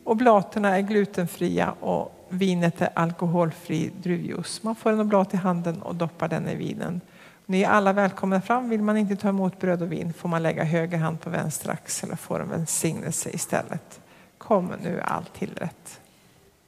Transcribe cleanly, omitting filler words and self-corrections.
Oblaterna är glutenfria och vinet är alkoholfri druvjuice. Man får en oblat i handen och doppar den i vinen. Ni är alla välkomna fram. Vill man inte ta emot bröd och vin får man lägga höger hand på vänster axel och få en välsignelse istället. Kom nu allt till rätt.